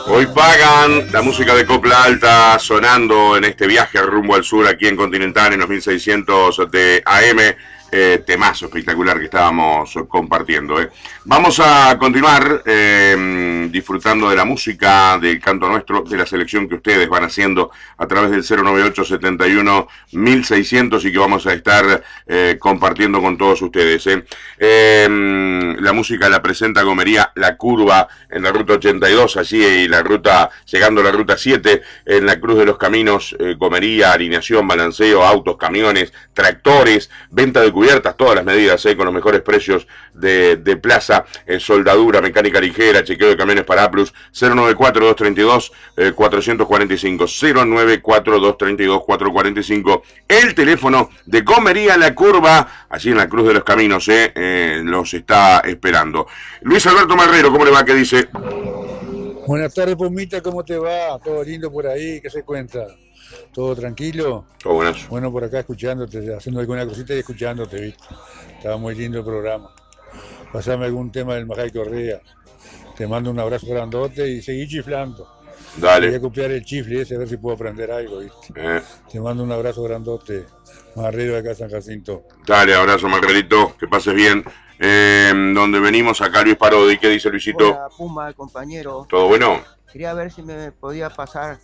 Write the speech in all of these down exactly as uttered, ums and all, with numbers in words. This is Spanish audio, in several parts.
Hoy pagan la música de Copla Alta sonando en este viaje rumbo al sur aquí en Continental en los mil seiscientos de A M. Eh, temazo espectacular que estábamos compartiendo. Eh. Vamos a continuar eh, disfrutando de la música, del canto nuestro, de la selección que ustedes van haciendo a través del cero noventa y ocho setenta y uno mil seiscientos y que vamos a estar eh, compartiendo con todos ustedes. Eh. Eh, la música la presenta Gomería La Curva en la ruta ochenta y dos, allí y la ruta, llegando a la ruta siete, en la Cruz de los Caminos, eh, Gomería, alineación, balanceo, autos, camiones, tractores, venta de cubiertas, todas las medidas, eh, con los mejores precios de, de plaza, eh, soldadura, mecánica ligera, chequeo de camiones para Plus, cero noventa y cuatro, doscientos treinta y dos, cuatrocientos cuarenta y cinco, cero noventa y cuatro, doscientos treinta y dos, cuatrocientos cuarenta y cinco, el teléfono de Gomería La Curva, allí en la Cruz de los Caminos, eh, eh, los está esperando. Luis Alberto Marrero, ¿cómo le va? ¿Qué dice? Buenas tardes, Pumita, ¿cómo te va? ¿Todo lindo por ahí? ¿Qué se cuenta? ¿Todo tranquilo? Todo buenas. Bueno, por acá escuchándote, haciendo alguna cosita y escuchándote, ¿viste? Estaba muy lindo el programa. Pasame algún tema del Majay Correa. Te mando un abrazo grandote y seguí chiflando. Dale. Voy a copiar el chifle ese, a ver si puedo aprender algo, ¿viste? Eh. Te mando un abrazo grandote. Marrero de acá San Jacinto. Dale, abrazo, Margarito, que pases bien. Eh, donde venimos acá Luis Parodi, ¿qué dice Luisito? Hola, Puma, compañero. ¿Todo bueno? Quería ver si me podía pasar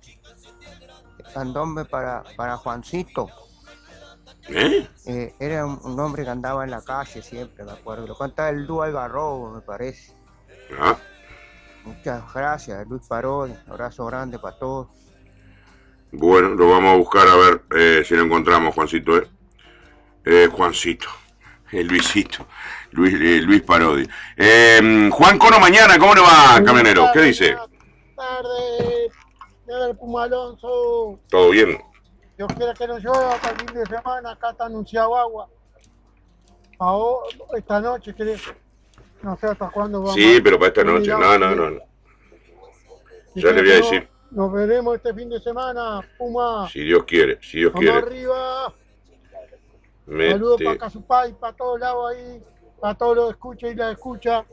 el candombe para, para Juancito. ¿Eh? Eh, era un, un hombre que andaba en la calle siempre, me acuerdo. Lo cantaba el dúo Algarrobo, me parece. Ah. Muchas gracias, Luis Parodi. Abrazo grande para todos. Bueno, lo vamos a buscar a ver eh, si lo encontramos, Juancito. ¿eh? Eh, Juancito. El Luisito, Luis, eh, Luis Parodi. Eh, Juan Cono mañana, ¿cómo le va, camionero? ¿Qué dice? Buenas tardes, del Puma Alonso. ¿Todo bien? Dios quiera que no llueva para el fin de semana, acá está anunciado agua. Ahora, esta noche, ¿querés? No sé hasta cuándo vamos. Sí, pero para esta noche, no, no, no. no. Ya le voy a decir. Nos veremos este fin de semana, Puma. Si Dios quiere, si Dios Vamos quiere. arriba. Mete. Saludos para Casupay, para todos lados ahí, para todos los escucha y la escucha.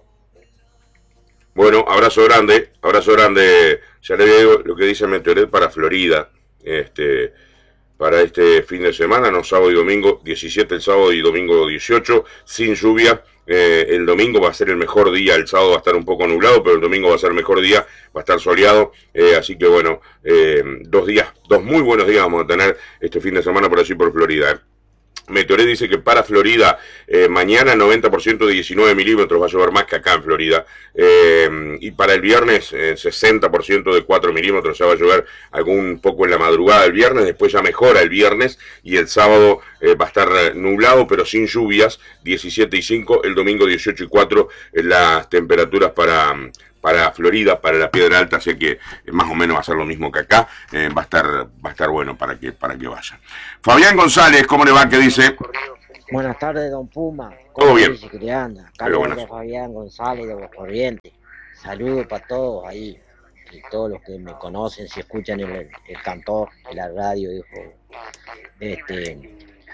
Bueno, abrazo grande, abrazo grande. Ya le digo lo que dice Meteoret para Florida, este, para este fin de semana, no sábado y domingo, diecisiete el sábado y domingo dieciocho, sin lluvia. Eh, el domingo va a ser el mejor día, el sábado va a estar un poco nublado, pero el domingo va a ser el mejor día, va a estar soleado, eh, así que bueno, eh, dos días, dos muy buenos días vamos a tener este fin de semana por allí por Florida. Eh. Meteoret dice que para Florida eh, mañana noventa por ciento de diecinueve milímetros, va a llover más que acá en Florida, eh, y para el viernes eh, sesenta por ciento de cuatro milímetros, ya va a llover algún poco en la madrugada del viernes, después ya mejora el viernes y el sábado eh, va a estar nublado pero sin lluvias, diecisiete y cinco, el domingo dieciocho y cuatro eh, las temperaturas para... para Florida, para la Piedra Alta, así que eh, más o menos va a ser lo mismo que acá, eh, va a estar va a estar bueno para que para que vayan. Fabián González, ¿cómo le va? ¿Qué dice? Buenas tardes, don Puma. Todo bien. Dice que le anda? Pero Carlos Fabián González de Los Corrientes. Saludos para todos ahí, y todos los que me conocen, si escuchan el, el cantor de la radio, dijo, este,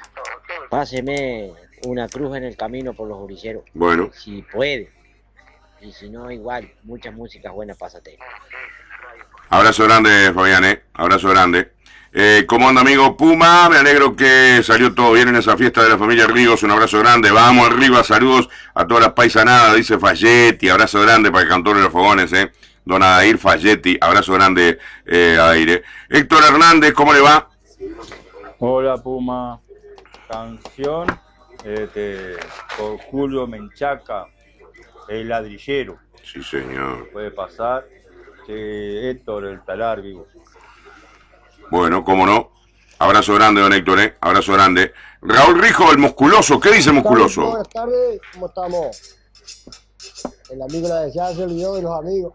páseme una cruz en el camino por los orilleros. Bueno. Si puede. Y si no, igual, muchas músicas buenas, pásate. Abrazo grande, Fabián, ¿eh? Abrazo grande. Eh, ¿Cómo anda, amigo Puma? Me alegro que salió todo bien en esa fiesta de la familia Rigos. Un abrazo grande. Vamos arriba, saludos a todas las paisanadas, dice Falletti. Abrazo grande para el cantor de los fogones, ¿eh? Don Adair Falletti. Abrazo grande, eh, Adair. Héctor Hernández, ¿cómo le va? Hola, Puma. Canción este, por Julio Menchaca. El ladrillero. Sí, señor. Puede pasar. Que Héctor, el talar vivo. Bueno, cómo no. Abrazo grande, don Héctor, ¿eh? Abrazo grande. Raúl Rijo, el musculoso. ¿Qué dice musculoso? Buenas tardes, ¿cómo estamos? El amigo la decía se olvidó de los amigos.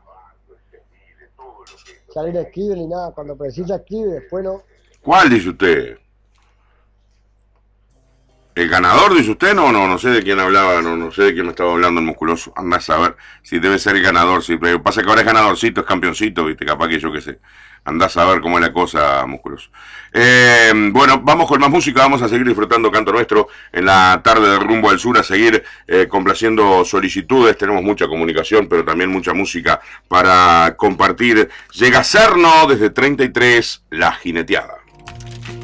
Salir a escribir ni nada. Cuando precisa escribe, después no. ¿Cuál dice usted? ¿El ganador, dice usted? No, no, no sé de quién hablaba, no, no sé de quién me estaba hablando el musculoso. Anda a saber si debe ser el ganador. Si pasa que ahora es ganadorcito, es campeoncito, viste, capaz que yo qué sé. Andá a saber cómo es la cosa, musculoso. Eh, bueno, vamos con más música, vamos a seguir disfrutando Canto Nuestro en la tarde de Rumbo al Sur, a seguir eh, complaciendo solicitudes, tenemos mucha comunicación, pero también mucha música para compartir. Llega Cerno desde treinta y tres, La Jineteada.